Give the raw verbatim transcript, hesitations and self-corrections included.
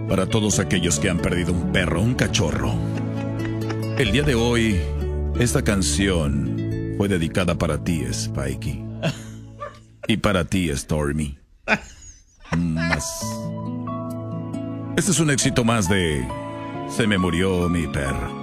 para todos aquellos que han perdido un perro, un cachorro. El día de hoy, esta canción fue dedicada para ti, Spikey. Y para ti, Stormy. Más. Este es un éxito más de Se me murió mi perro.